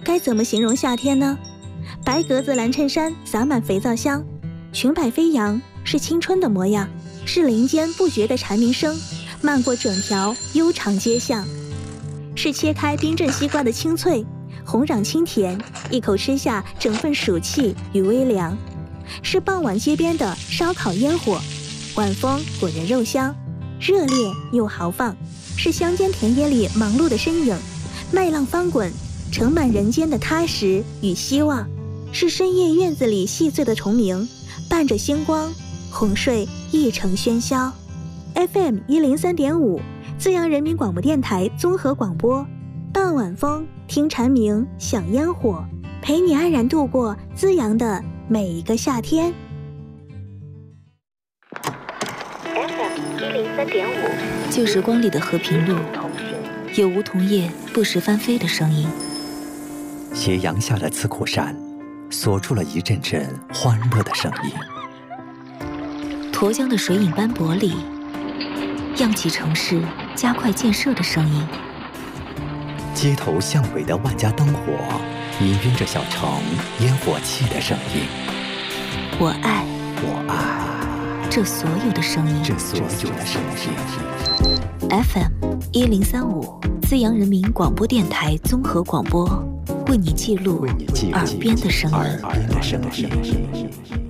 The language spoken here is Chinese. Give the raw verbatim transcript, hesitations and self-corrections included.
该怎么形容夏天呢？白格子蓝衬衫洒满肥皂香，裙摆飞扬，是青春的模样，是林间不绝的蝉鸣声，漫过整条悠长街巷，是切开冰镇西瓜的清脆，红壤清甜，一口吃下整份暑气与微凉，是傍晚街边的烧烤烟火，晚风裹着肉香，热烈又豪放，是乡间田野里忙碌的身影，麦浪翻滚，盛满人间的踏实与希望，是深夜院子里细碎的虫鸣，伴着星光，哄睡一城喧嚣。 F M 一零三点五，资阳人民广播电台综合广播，傍晚风，听蝉鸣，享烟火，陪你安然度过资阳的每一个夏天。 F M 一零三点五， 旧时光里的和平路，有梧桐叶不时翻飞的声音。 斜阳下的刺口山，锁住了一阵阵欢乐的声音。 沱江的水影斑驳里，漾起城市加快建设的声音。 街头巷尾的万家灯火，氤氲着小城烟火气的声音。 我爱， 我爱这所有的声音， 这所有的声音。 F M 一零三五，资阳人民广播电台综合广播，为你记录耳边的声音。